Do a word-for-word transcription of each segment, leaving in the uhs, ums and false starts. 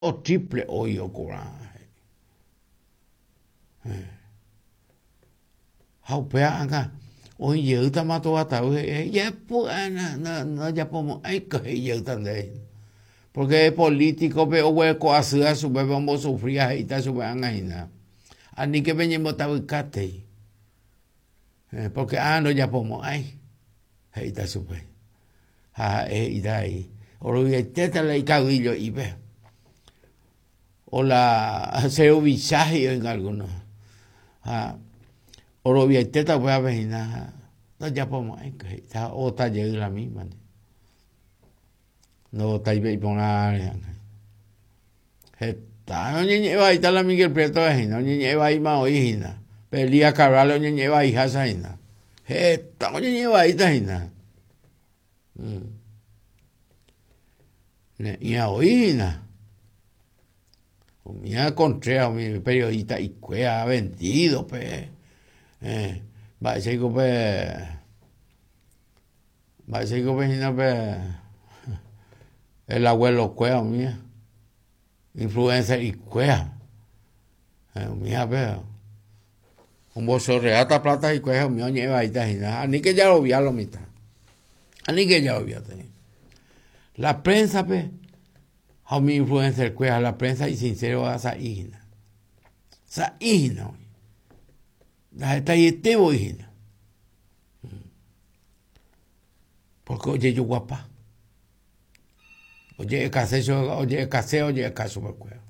o triple hoy o cobran. Hau pea anga hoy yo ta mato ata ya pues no no ya podemos hay que yo también porque es político pero hueco así a su vez vamos a sufrir ahí está su van ahí nada ani que venimos a buscarte porque ah no ya podemos ahí ahí está su vez ah eh y ahí o lo que te la cabillo y ve o la se visaje en algunos ah o lo que te voy a ver nada no ya podemos ahí está o está llegando la misma no está ahí por nada está no ni lleva ahí está la Miguel Prieto ahí no ni lleva ahí más hoy na pelea Carvalho ni lleva ahí hasa ahí na está no ni lleva ahí está ahí na y hoy na mira Contreras mi periodista y cuea ha vendido pe eh va a ser que pe va a ser que pe no pe el abuelo cuea mía influencer y cuea eh, mía veo un bolso reata plata y cuea mío lleva ahí está nada ni que ya lo vio lo mitad ni que ya lo vio la prensa pe a mi influencer cuea la prensa y sincero a esa hija esa hija la está ahí este voy porque oye yo guapa oye caseo oye caseo oye caso me cuero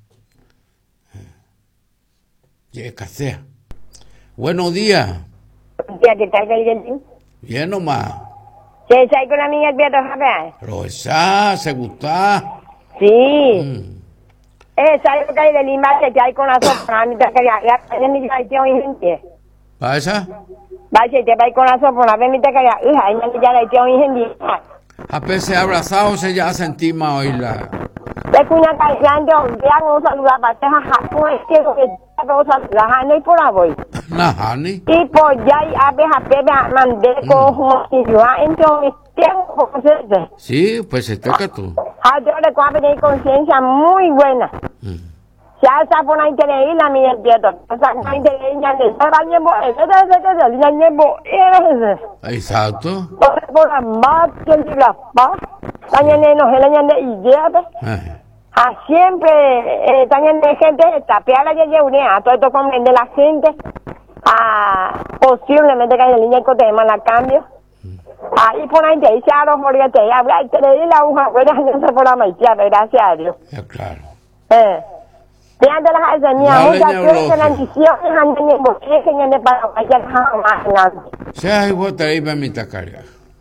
oye caseo buenos días ya que tal que bien nomás se sai con la amiga que te jabe pero esa se gusta sí mm. eh sai con el lima que hay con la sopa ni te que ya ya ni ya tiene gente pasa va que te va con la sopa la ven te que ya hija ni ya la tiene gente a veces abrazado se ya sentí más oírla de cuña callando ya no saluda para te ja pues que que rosa la hanai por ahí na hani y por ya a ver a ver mandé con y yo entonces tengo que sí pues se toca tú ah yo le cuadro de conciencia muy buena ya está por ahí que leí la mía quieto está por ahí que leí ya de para niembo eso de de de niembo exacto por la más que la pa también no se le añade idea ah siempre eh, también de gente tapear la que unía todo esto comprende la gente ah posiblemente que haya línea que te mala cambio ah y por ahí te dice a los porque te habla y te le di la aguja fuera no se por la maicía gracias a Dios ya claro eh ya de las hazañas muchas veces la antición andan en bosque que ne para allá jamás se hay bota ahí para mi tacarga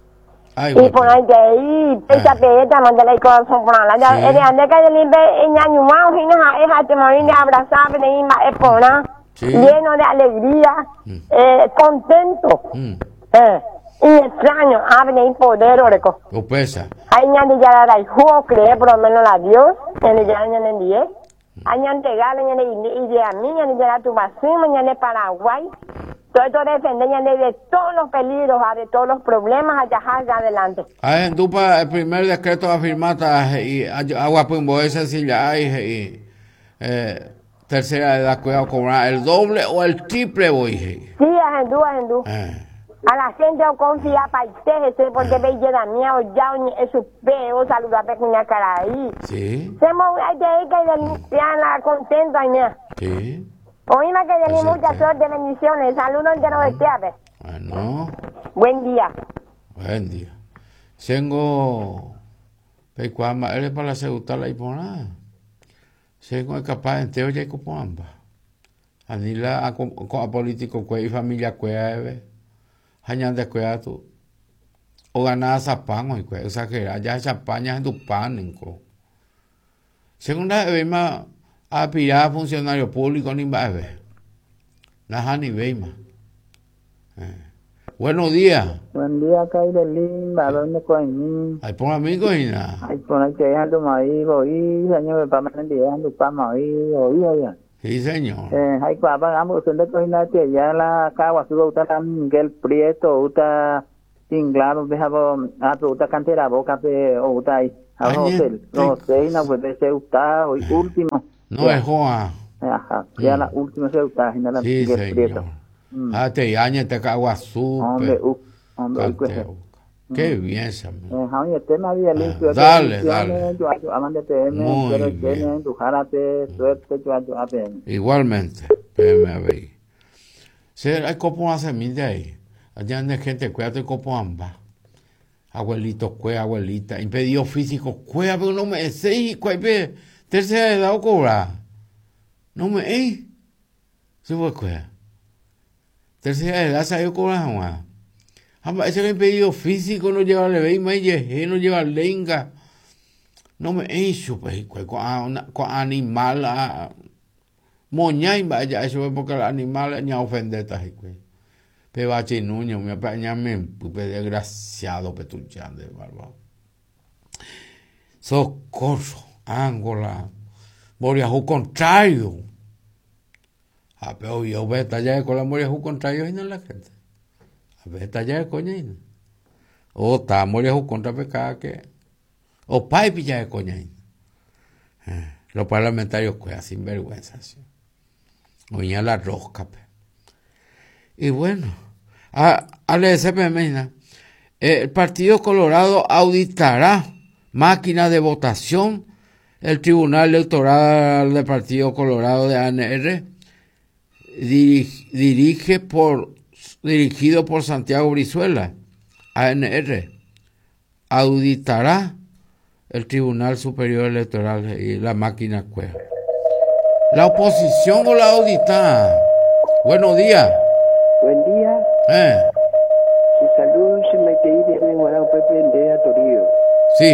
y por ahí de ahí esa pelota mandale corazón por la ya el ande que le ve en año más y no es a te morir de abrazar de ir más espona lleno de alegría eh contento eh y extraño abre y poder oreco o pesa hay ñande ya la hijo cree por lo menos la Dios en ya ñande die añan te gala ñande idea mía ni ya tu vacino ñande Paraguay todo esto defender ñande de todos los peligros de todos los problemas allá allá adelante ah en dupa el primer decreto afirmata y agua pumbo esa sí ya hay y eh tercera edad cuidado cobrar el doble o el triple voy sí en duda en duda a la gente o confía para usted porque ve llega mía ya es su peo saludar pequeña cara ahí sí se mueve ahí de que ya la contenta mía sí oíme que tiene mucha suerte bendiciones saludos de no esté bueno buen día buen día tengo pecuama eres para la seguridad la hipona tengo es capaz en teo ya copamba anila a político que familia que hañan de cuidado o ganar zapan o que exagera ya champaña en tu pan segunda vez más a pirar funcionario público ni va a ver la ni veima buenos días buen día Kailelin balón coin ay por amigo y nada ay por ahí que ando mai voy señor para mandar ando para mai hoy hoy sí señor eh hay que vamos a hacer coina que ya la cagua su uta Miguel Prieto uta tinglado dejaba a uta cantera boca pe uta A hotel. No sé, no puede ser usted hoy último. No es Juan. Ajá, ya la última se usted. Sí, señor. Ah, te añe te cago a Hombre, hombre, qué bien, Samuel. Eh, tema bien limpio. Dale, dale. Muy bien. Igualmente. P M B. Se hay copo hace mil de ahí. Allá hay gente cuídate copo amba. Abuelito cue, abuelita. Impedido físico cue, pero no me sé cue, tercera edad o cobra. No me eh. Se fue cue. Tercera edad salió cobra jamás. Ese impedido físico no lleva leve, no lleva lenga. No me hizo, pues, con animal, moñay, vaya, eso es porque el animal ya ofende, pero a chinuño, me apaña, me desgraciado, petuchando, bárbaro. Socorro, Angola, Moriajú contrario. Ah, pero yo voy a tallar con la Moriajú contrario y no la gente. A ver, tallar de coña y no. O está Moriajú contra pecado que. O pai pilla de coña y no. Eh, los parlamentarios cuean sin vergüenza. ¿Sí? Oña la rosca. Pe. Y bueno, a, a la S P M, el Partido Colorado auditará máquina de votación. El Tribunal Electoral del Partido Colorado de A N R dirige, dirige por, dirigido por Santiago Brizuela, A N R, auditará el Tribunal Superior Electoral y la máquina cueva. La oposición o la audita. Buenos días. Buen día. Eh. Si saludos se me quedé de Guarao Pepe de Torío. Sí.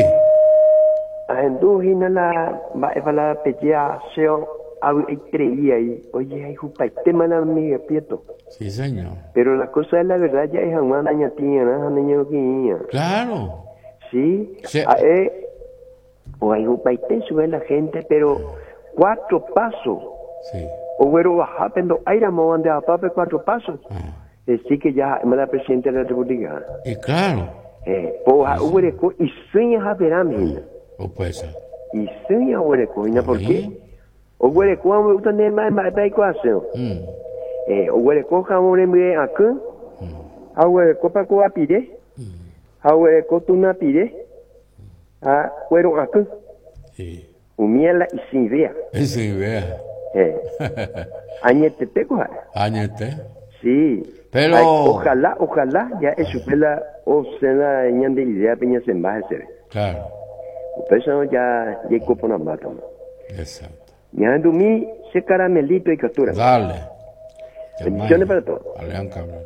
A Hendujina la va la pechea seo au creía ahí. Oye, hay jupa tema na amiga Pieto. Sí, señor. Pero la cosa es la verdad ya es una niña tía, ¿no? Niña que Claro. Sí. Sí. A eh o hay jupa sube la gente, pero cuatro pasos. Sí. O bueno, baja pendo aire mo ande a papel cuatro pasos. Ah. Decir que ya es la presidenta de la República. Y claro. Eh, poha uwereko y sueña haberamina. O pues. Y sueña uwereko, ¿y por qué? Uwereko amo utane mai mai bai kwaso. Mm. Eh, uwereko kamore mwe akun. Uwereko pa ko apide. Uwereko tuna pide. Ah, uero akun. Sí. Umiela y sin vea. Sí, vea. Eh. Añete te coja. Añete. Sí. Pero Ay, ojalá, ojalá ya eso fue la o sea ñande idea peña se más hacer. Claro. Pues eso ya llegó por una mata. Exacto. Ñando mi se caramelito y captura. Dale. Bendiciones para todos. Alean cabrón.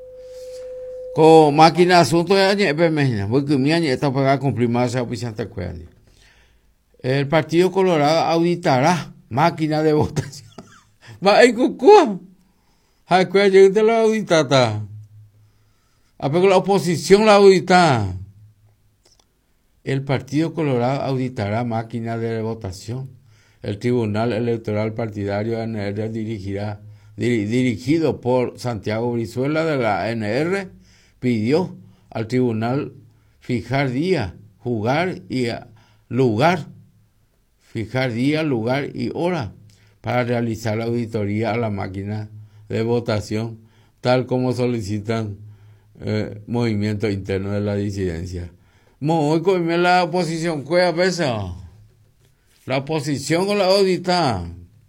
Con máquina asunto de añe pemena, porque mi añe está para cumplir más esa oficina te cuelga. El Partido Colorado auditará máquina de votación. Va a Cucú. A que llegue la auditata. A ver la oposición la audita. El Partido Colorado auditará máquina de votación. El Tribunal Electoral Partidario de A N R dirigirá, dir, dirigido por Santiago Brizuela de la A N R, pidió al tribunal fijar día, jugar y lugar, fijar día, lugar y hora para realizar la auditoría a la máquina de votación, tal como solicitan eh, movimientos internos de la disidencia. Hoy con la oposición, ¿cuál pesa? La oposición o la audita.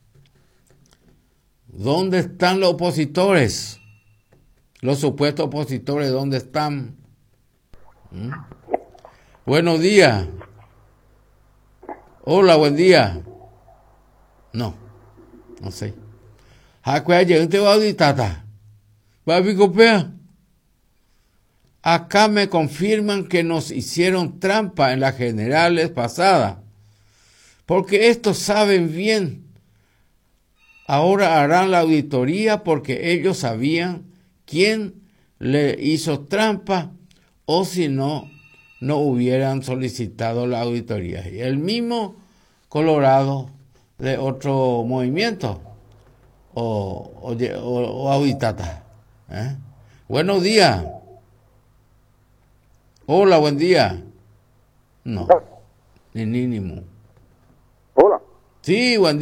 ¿Dónde están los opositores? Los supuestos opositores, ¿dónde están? ¿Mm? Buenos días. Hola, buen día. No, no sé. Acá me confirman que nos hicieron trampa en las generales pasadas, porque estos saben bien. Ahora harán la auditoría porque ellos sabían quién le hizo trampa, o si no, no hubieran solicitado la auditoría. Y el mismo Colorado de otro movimiento. O, o, o, o auditata. ¿Eh? Buenos días. Hola, buen día. No. Nenínimo. Hola. Sí, buen